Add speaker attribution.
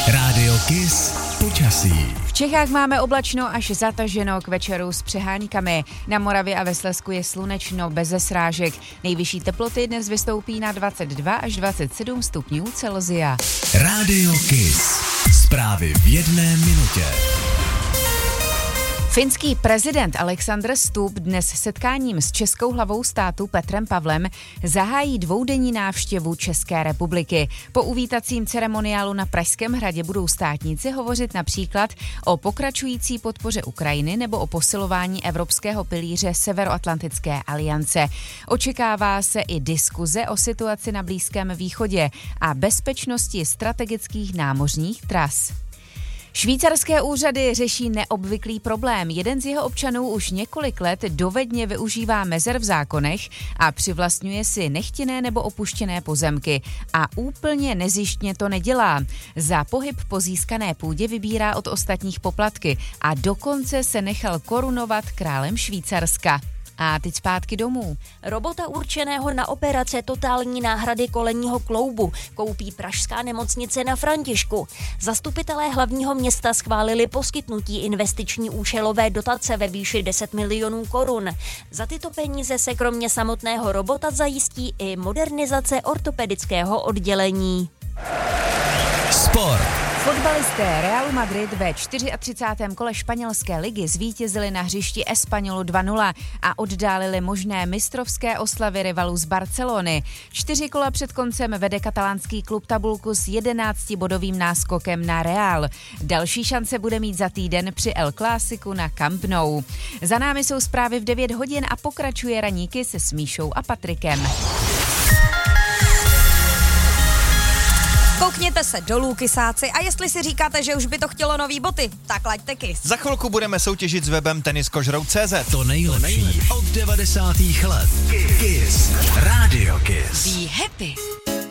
Speaker 1: Rádio Kiss počasí.
Speaker 2: V Čechách máme oblačno až zataženo, k večeru s přeháňkami. Na Moravě a ve Slezsku je slunečno bez srážek. Nejvyšší teploty dnes vystoupí na 22 až 27 stupňů Celsia.
Speaker 1: Rádio Kiss. Zprávy v jedné minutě.
Speaker 2: Finský prezident Alexander Stubb dnes setkáním s českou hlavou státu Petrem Pavlem zahájí dvoudenní návštěvu České republiky. Po uvítacím ceremoniálu na Pražském hradě budou státníci hovořit například o pokračující podpoře Ukrajiny nebo o posilování evropského pilíře Severoatlantické aliance. Očekává se i diskuze o situaci na Blízkém východě a bezpečnosti strategických námořních tras. Švýcarské úřady řeší neobvyklý problém. Jeden z jeho občanů už několik let dovedně využívá mezer v zákonech a přivlastňuje si nechtěné nebo opuštěné pozemky. A úplně nezištně to nedělá. Za pohyb po získané půdě vybírá od ostatních poplatky a dokonce se nechal korunovat králem Švýcarska. A teď zpátky domů.
Speaker 3: Robota určeného na operace totální náhrady kolenního kloubu koupí pražská nemocnice na Františku. Zastupitelé hlavního města schválili poskytnutí investiční účelové dotace ve výši 10 milionů korun. Za tyto peníze se kromě samotného robota zajistí i modernizace ortopedického oddělení.
Speaker 1: Sport.
Speaker 2: Fotbalisté Realu Madrid ve 34. kole španělské ligy zvítězili na hřišti Espanyolu 2-0 a oddálili možné mistrovské oslavy rivalů z Barcelony. 4 kola před koncem vede katalánský klub tabulku s 11bodovým náskokem na Real. Další šance bude mít za týden při El Clásiku na Camp Nou. Za námi jsou zprávy v 9 hodin a pokračuje Ranní Kiss se Míšou a Patrikem.
Speaker 4: Koukněte se dolů, kysáci, a jestli si říkáte, že už by to chtělo nový boty, tak laďte Kiss.
Speaker 5: Za chvilku budeme soutěžit s webem teniskožrout.cz.
Speaker 1: To nejlepší od 90. let. Kiss. Rádio Kiss.
Speaker 2: Be happy.